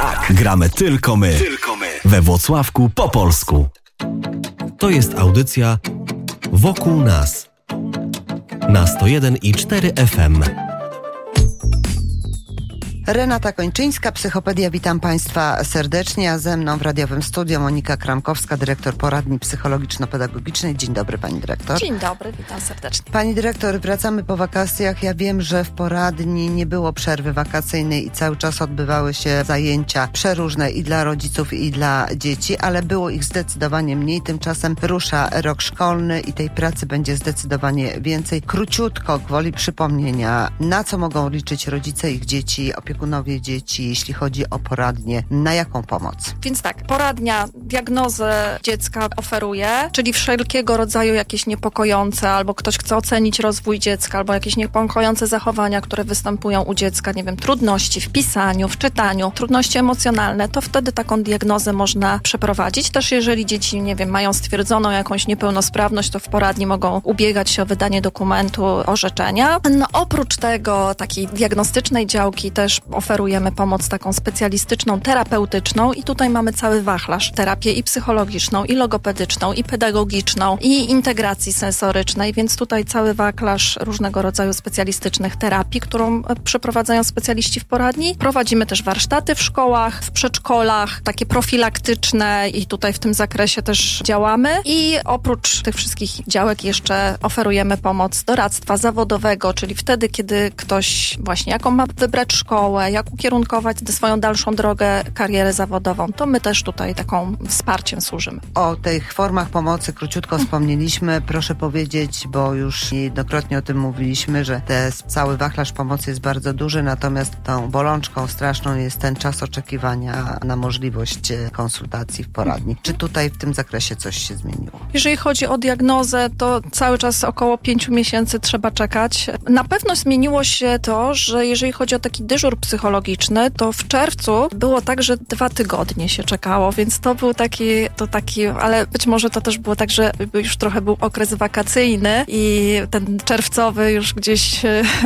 Tak, gramy tylko my. We Włocławku po polsku. To jest audycja Wokół nas na 101,4 FM. Renata Kończyńska, Psychopedia. Witam Państwa serdecznie, a ze mną w radiowym studio Monika Kramkowska, dyrektor poradni psychologiczno-pedagogicznej. Dzień dobry, pani dyrektor. Dzień dobry, witam serdecznie. Pani dyrektor, wracamy po wakacjach. Ja wiem, że w poradni nie było przerwy wakacyjnej i cały czas odbywały się zajęcia przeróżne i dla rodziców, i dla dzieci, ale było ich zdecydowanie mniej. Tymczasem rusza rok szkolny i tej pracy będzie zdecydowanie więcej. Króciutko, gwoli przypomnienia, na co mogą liczyć rodzice ich dzieci, opiekunowie dzieci, jeśli chodzi o poradnię, na jaką pomoc? Więc tak, poradnia diagnozę dziecka oferuje, czyli wszelkiego rodzaju jakieś niepokojące, albo ktoś chce ocenić rozwój dziecka, albo jakieś niepokojące zachowania, które występują u dziecka, nie wiem, trudności w pisaniu, w czytaniu, trudności emocjonalne, to wtedy taką diagnozę można przeprowadzić. Też jeżeli dzieci, nie wiem, mają stwierdzoną jakąś niepełnosprawność, to w poradni mogą ubiegać się o wydanie dokumentu orzeczenia. No, oprócz tego takiej diagnostycznej działki też oferujemy pomoc taką specjalistyczną, terapeutyczną i tutaj mamy cały wachlarz, terapię i psychologiczną, i logopedyczną, i pedagogiczną, i integracji sensorycznej, więc tutaj cały wachlarz różnego rodzaju specjalistycznych terapii, którą przeprowadzają specjaliści w poradni. Prowadzimy też warsztaty w szkołach, w przedszkolach, takie profilaktyczne i tutaj w tym zakresie też działamy. I oprócz tych wszystkich działek jeszcze oferujemy pomoc doradztwa zawodowego, czyli wtedy, kiedy ktoś właśnie jaką ma wybrać szkołę, jak ukierunkować swoją dalszą drogę, karierę zawodową, to my też tutaj taką wsparciem służymy. O tych formach pomocy króciutko wspomnieliśmy. Proszę powiedzieć, bo już niejednokrotnie o tym mówiliśmy, że cały wachlarz pomocy jest bardzo duży, natomiast tą bolączką straszną jest ten czas oczekiwania na możliwość konsultacji w poradni. Czy tutaj w tym zakresie coś się zmieniło? Jeżeli chodzi o diagnozę, to cały czas około 5 miesięcy trzeba czekać. Na pewno zmieniło się to, że jeżeli chodzi o taki dyżur psychologiczny, to w czerwcu było tak, że 2 tygodnie się czekało, więc to był taki, ale być może to też było tak, że już trochę był okres wakacyjny i ten czerwcowy już gdzieś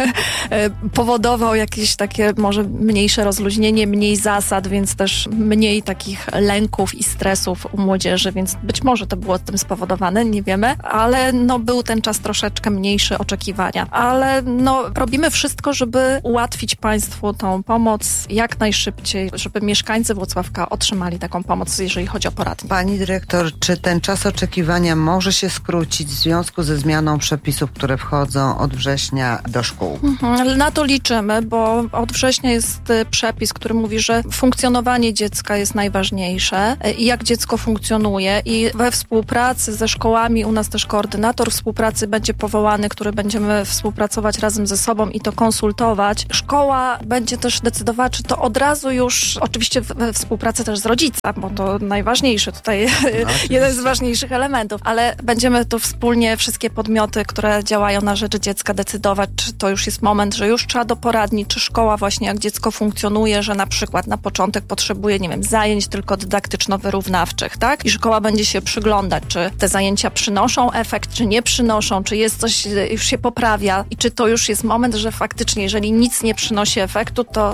powodował jakieś takie może mniejsze rozluźnienie, mniej zasad, więc też mniej takich lęków i stresów u młodzieży, więc być może to było tym spowodowane, nie wiemy, ale no był ten czas troszeczkę mniejszy oczekiwania, ale no robimy wszystko, żeby ułatwić Państwu tą pomoc jak najszybciej, żeby mieszkańcy Włocławka otrzymali taką pomoc, jeżeli chodzi o poradnię. Pani dyrektor, czy ten czas oczekiwania może się skrócić w związku ze zmianą przepisów, które wchodzą od września do szkół? Na to liczymy, bo od września jest przepis, który mówi, że funkcjonowanie dziecka jest najważniejsze i jak dziecko funkcjonuje i we współpracy ze szkołami, u nas też koordynator współpracy będzie powołany, który będziemy współpracować razem ze sobą i to konsultować. Szkoła będzie też decydowała, czy to od razu już, oczywiście we współpracy też z rodzicem, bo to najważniejsze tutaj, jeden z ważniejszych elementów, ale będziemy tu wspólnie wszystkie podmioty, które działają na rzecz dziecka decydować, czy to już jest moment, że już trzeba do poradni, czy szkoła właśnie jak dziecko funkcjonuje, że na przykład na początek potrzebuje, nie wiem, zajęć tylko dydaktyczno-wyrównawczych, tak? I szkoła będzie się przyglądać, czy te zajęcia przynoszą efekt, czy nie przynoszą, czy jest coś, już się poprawia i czy to już jest moment, że faktycznie, jeżeli nic nie przynosi efektu, to